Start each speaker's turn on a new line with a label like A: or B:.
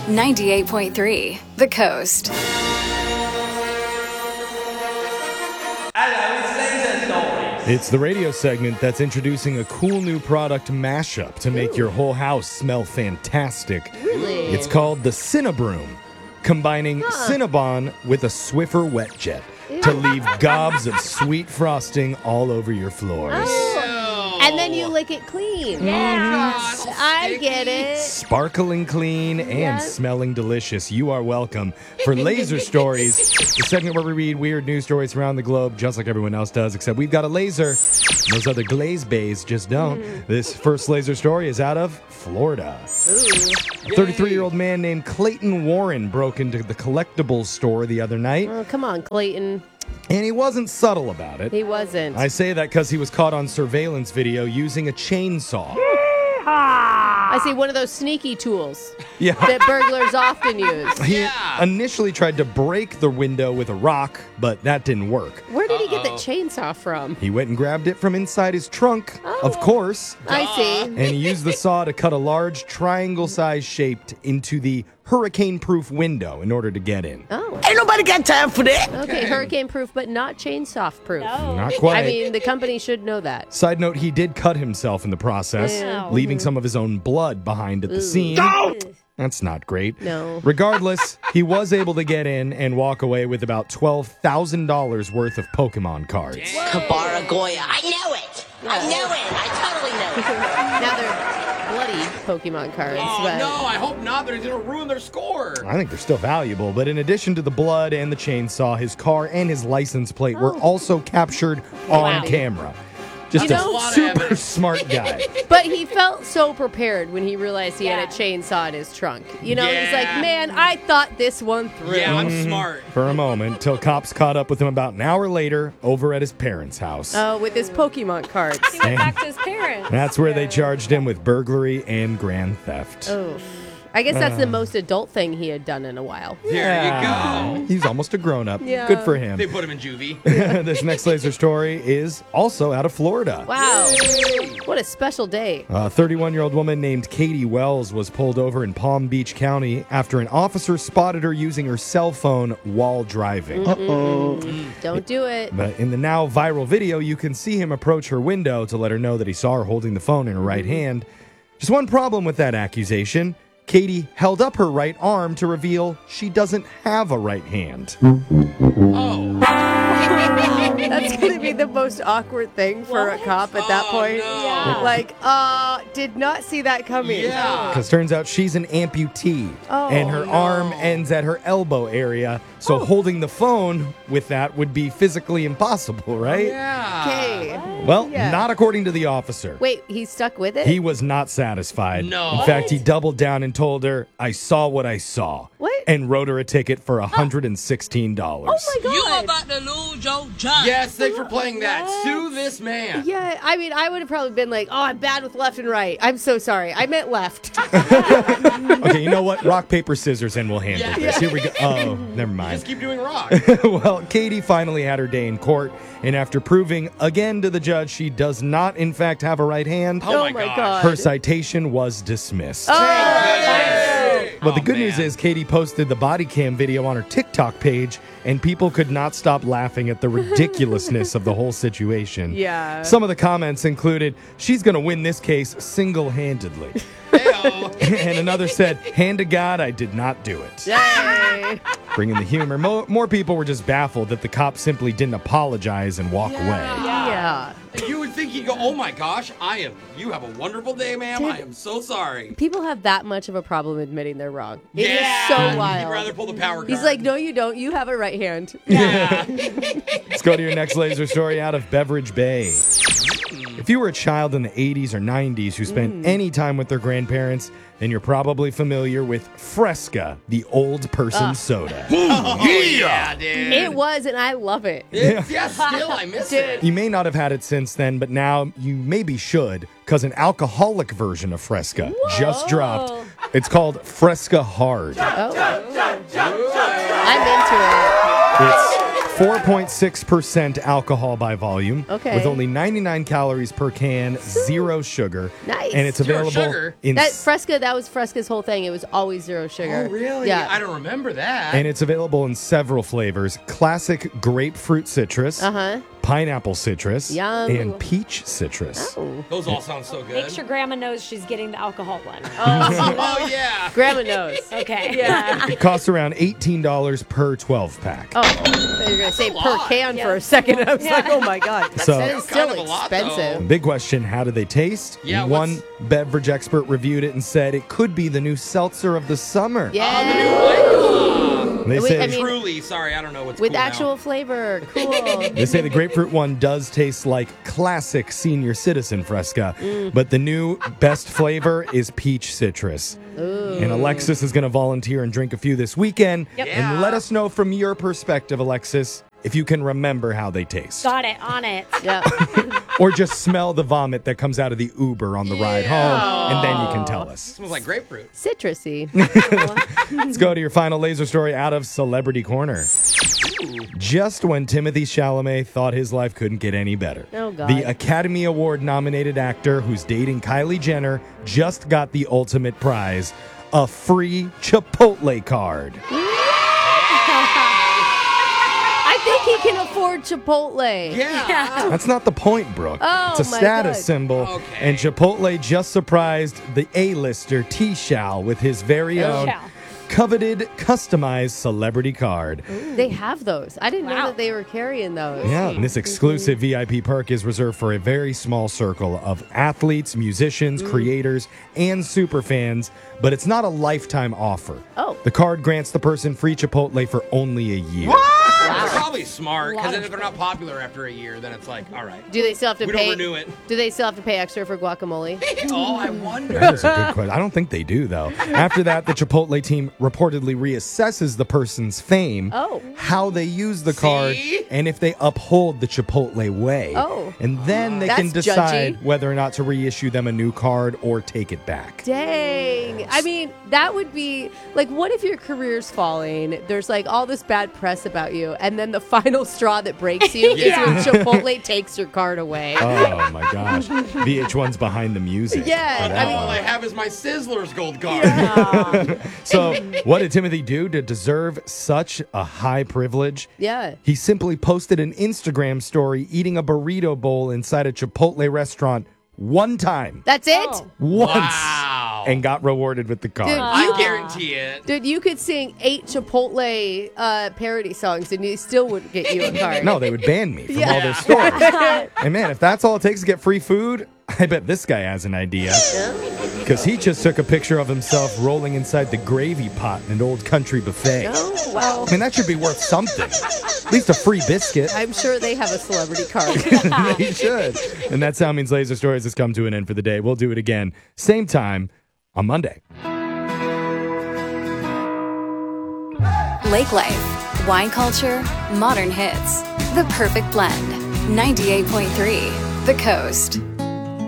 A: 98.3 The Coast.
B: It's the radio segment that's introducing a cool new product mashup to make your whole house smell fantastic.
C: Really?
B: It's called the Cinnabroom, combining Cinnabon with a Swiffer wet jet to leave gobs of sweet frosting all over your floors.
C: And then you lick it clean.
D: Yes.
C: I get it.
B: Sparkling clean and smelling delicious. You are welcome. For Laser Stories, the segment where we read weird news stories around the globe, just like everyone else does, except we've got a laser. Those other glaze bays just don't. This first laser story is out of Florida. A 33-year-old man named Clayton Warren broke into the collectibles store the other night.
C: Oh, come on, Clayton.
B: And he wasn't subtle about it.
C: He wasn't.
B: I say that because he was caught on surveillance video using a chainsaw.
C: I see one of those sneaky tools
B: Yeah.
C: that burglars often use.
B: He initially tried to break the window with a rock, but that didn't work.
C: Where did he get the chainsaw from?
B: He went and grabbed it from inside his trunk, of course,
C: I see.
B: and he used the saw to cut a large triangle-sized shape into the hurricane-proof window in order to get in.
C: Oh,
D: Ain't nobody got time for that.
C: okay. Hurricane-proof, but not chainsaw-proof.
B: Not quite.
C: I mean, the company should know that.
B: Side note, he did cut himself in the process,
C: Yeah.
B: leaving some of his own blood behind at the scene. That's not great.
C: No.
B: Regardless, he was able to get in and walk away with about $12,000 worth of Pokemon cards.
D: Kabara Goya. I know it. I know it. I totally know it.
C: Now they're bloody Pokemon cards.
E: Oh,
C: but
E: no, I hope not. They're going to ruin their score.
B: I think they're still valuable, but in addition to the blood and the chainsaw, his car and his license plate were also captured on camera. Just
C: You
B: a
C: know-
E: lot of
B: super
E: evidence.
B: smart guy.
C: But he felt so prepared when he realized he had a chainsaw in his trunk. You know, he's like,
E: Yeah.
C: man, I thought this one through.
E: Yeah, I'm smart.
B: For a moment, till cops caught up with him about an hour later over at his parents' house.
C: Oh, with his Pokemon cards.
F: He went back to his parents.
B: That's where they charged him with burglary and grand theft.
C: Oh. I guess that's the most adult thing he had done in a while.
E: There you go.
B: He's almost a grown-up.
C: Yeah.
B: Good for him.
E: They put him in juvie.
B: This next laser story is also out of Florida.
C: Wow. What a special day.
B: A 31-year-old woman named Katie Wells was pulled over in Palm Beach County after an officer spotted her using her cell phone while driving.
C: Don't do it.
B: But in the now viral video, you can see him approach her window to let her know that he saw her holding the phone in her right hand. Just one problem with that accusation. Katie held up her right arm to reveal she doesn't have a right hand.
E: Oh.
C: That's going to be the most awkward thing for a cop at that point.
E: No.
F: Yeah.
C: Like, did not see that coming.
E: Yeah.
B: Because turns out she's an amputee, and her arm ends at her elbow area. So holding the phone with that would be physically impossible, right?
E: Yeah.
C: Okay.
B: Well,
C: Yeah.
B: not according to the officer.
C: Wait, he's stuck with it?
B: He was not satisfied.
E: No.
B: In fact, he doubled down and told her, I saw what I saw.
C: What?
B: And wrote her a ticket for $116.
C: Oh my God.
D: You about to lose your job.
E: Yes, thanks for playing that. Sue this man.
C: Yeah, I mean, I would have probably been like, oh, I'm bad with left and right. I'm so sorry. I meant left.
B: Okay, you know what? Rock, paper, scissors, and we'll handle
E: Yeah.
B: this. Here we go. Oh, never mind.
E: Just keep doing rock.
B: Well, Katie finally had her day in court, and after proving again to the judge she does not, in fact, have a right hand,
E: Oh my gosh.
B: her citation was dismissed. But the good news is Katie posted the body cam video on her TikTok page, and people could not stop laughing at the ridiculousness of the whole situation.
C: Yeah.
B: Some of the comments included, she's going to win this case single-handedly.
E: Heyo.
B: And another said, hand to God, I did not do it.
C: Yay.
B: Bringing the humor. More people were just baffled that the cop simply didn't apologize and walk away.
C: Yeah.
E: You would think he'd go, oh my gosh, you have a wonderful day, ma'am.
C: Dude.
E: I am so sorry.
C: People have that much of a problem admitting they're wrong. It is
E: Yeah.
C: so
E: He'd
C: wild.
E: rather pull the power card.
C: He's like, no, you don't. You have a right hand.
B: Let's go to your next laser story out of Beverage Bay. If you were a child in the 80s or 90s who spent any time with their grandparents, then you're probably familiar with Fresca, the old person soda.
E: yeah, dude.
C: It was, and I love it.
E: Yeah, still, I miss it.
B: You may not have had it since then, but now you maybe should, because an alcoholic version of Fresca just dropped. It's called Fresca Hard.
C: I'm into it.
B: It's 4.6% alcohol by volume.
C: Okay.
B: With only 99 calories per can, 0 sugar.
C: Nice.
B: And it's
E: Zero
B: available
E: sugar?
B: in
C: That was Fresca's whole thing. It was always 0 sugar.
E: Oh, really?
C: Yeah.
E: I don't remember that.
B: and it's available in several flavors. Classic grapefruit citrus, pineapple citrus,
C: Yum.
B: and peach citrus.
C: Oh.
E: Those all sound so good.
A: Make sure Grandma knows she's getting the alcohol one.
E: Oh, yeah.
C: Grandma knows.
A: Okay.
C: Yeah.
B: It costs around $18 per 12 pack.
C: Oh, I thought you were going to say
E: That's a
C: per
E: lot.
C: can for a second. I was like, oh my God.
B: So-
C: That is still
E: Kind of a lot,
C: expensive.
B: Big question, how do they taste?
E: Yeah,
B: One beverage expert reviewed it and said it could be the new seltzer of the summer.
C: Yeah.
B: They
C: Wait,
B: say,
C: I mean-
E: Truly, sorry, I don't know what's
C: With
E: cool now.
C: actual flavor. Cool.
B: they say the grapefruit one does taste like classic senior citizen Fresca, but the new best flavor is peach citrus. And Alexis is going to volunteer and drink a few this weekend.
A: Yep.
B: And let us know from your perspective, Alexis, if you can remember how they taste.
A: Got it. On it.
C: Yeah.
B: Or just smell the vomit that comes out of the Uber on the ride home, and then you can tell us.
E: Smells like grapefruit.
C: Citrusy.
B: Let's go to your final laser story out of Celebrity Corner. Just when Timothée Chalamet thought his life couldn't get any better,
C: Oh, God.
B: the Academy Award-nominated actor who's dating Kylie Jenner just got the ultimate prize, a free Chipotle card.
C: I think he can afford Chipotle.
E: Yeah.
B: That's not the point, Brooke.
C: Oh,
B: it's a
C: my
B: status
C: God.
B: symbol.
E: Okay.
B: And Chipotle just surprised the A-lister T-Shao with his very own
A: T-Shao.
B: coveted, customized celebrity card.
C: They have those. I didn't know
A: Wow.
C: that they were carrying those.
B: Yeah, and this exclusive VIP perk is reserved for a very small circle of athletes, musicians, creators, and superfans, but it's not a lifetime offer.
C: Oh.
B: The card grants the person free Chipotle for only a year.
E: They're probably smart, because if they're not popular after a year, then it's like, all right.
C: Do they still have to
E: We
C: pay?
E: don't renew it.
C: Do they still have to pay extra for guacamole?
E: Oh, I wonder.
B: That is a good question. I don't think they do, though. After that, the Chipotle team reportedly reassesses the person's fame,
C: Oh.
B: how they use the card,
E: See?
B: and if they uphold the Chipotle way.
C: Oh.
B: And then they can
C: That's
B: decide
C: judgy.
B: whether or not to reissue them a new card or take it back.
C: Dang. I mean, that would be like, what if your career's falling? There's like all this bad press about you, and then the final straw that breaks you is when Chipotle takes your card away.
B: Oh my gosh. VH1's behind the music.
C: Yeah,
B: for
C: I
B: that
C: mean-
E: All
B: one.
E: I have is my Sizzler's gold card.
B: So, what did Timothy do to deserve such a high privilege?
C: Yeah.
B: He simply posted an Instagram story eating a burrito bowl inside a Chipotle restaurant one time.
C: That's it?
A: Oh.
B: Once.
E: Wow.
B: And got rewarded with the card.
C: Dude,
E: I guarantee it.
C: Dude, you could sing 8 Chipotle parody songs and you still wouldn't get you a card.
B: No, they would ban me from
C: Yeah.
B: all their stores. And man, if that's all it takes to get free food, I bet this guy has an idea. Because he just took a picture of himself rolling inside the gravy pot in an old country buffet.
C: Oh, well,
B: I mean, that should be worth something. At least a free biscuit.
C: I'm sure they have a celebrity card.
B: They should. And that's how Means Laser Stories has come to an end for the day. We'll do it again, same time on Monday.
F: Lake Life, wine culture, modern hits. The perfect blend. 98.3 The Coast.